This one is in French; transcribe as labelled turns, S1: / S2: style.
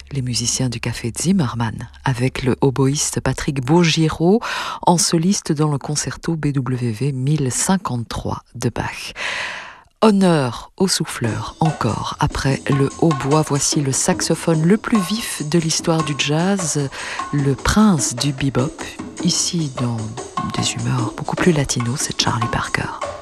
S1: les musiciens du Café Zimmermann, avec le oboïste Patrick Baugireau en soliste dans le concerto BWV 1053 de Bach. Honneur au souffleur, encore. Après le hautbois, voici le saxophone le plus vif de l'histoire du jazz, le prince du bebop. Ici, dans des humeurs beaucoup plus latino, c'est Charlie Parker.